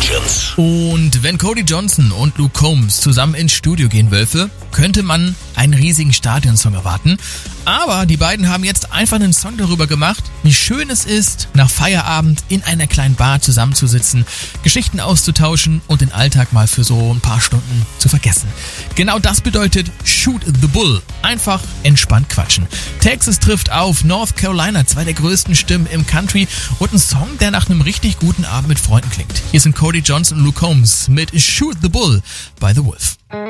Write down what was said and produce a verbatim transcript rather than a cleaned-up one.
Stadions. Und wenn Cody Johnson und Luke Combs zusammen ins Studio gehen, Wölfe, könnte man einen riesigen Stadionsong erwarten. Aber die beiden haben jetzt einfach einen Song darüber gemacht, wie schön es ist, nach Feierabend in einer kleinen Bar zusammenzusitzen, Geschichten auszutauschen und den Alltag mal für so ein paar Stunden zu vergessen. Genau das bedeutet Shoot the Bull. Einfach entspannt quatschen. Texas trifft auf North Carolina, zwei der größten Stimmen im Country und ein Song, der nach einem richtig guten Abend mit Freunden klingt. Hier sind Cody Johnson und Luke Combs mit Shoot the Bull bei The Wolf.